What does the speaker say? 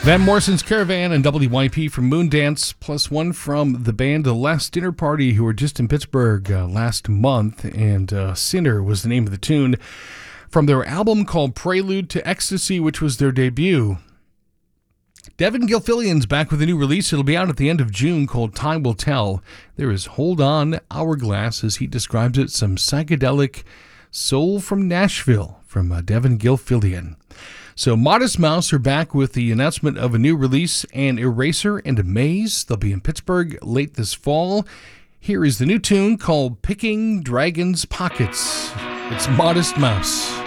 Van Morrison's Caravan and WYP from Moondance, plus one from the band The Last Dinner Party, who were just in Pittsburgh last month, and Sinner was the name of the tune from their album called Prelude to Ecstasy, which was their debut. Devin Gilfillian's back with a new release. It'll be out at the end of June, called Time Will Tell. There is Hold On, Hourglass, as he describes it, some psychedelic soul from Nashville from Devin Gilfillian. So Modest Mouse are back with the announcement of a new release, and Eraser and Amaze. They'll be in Pittsburgh late this fall. Here is the new tune called Picking Dragon's Pockets. It's Modest Mouse.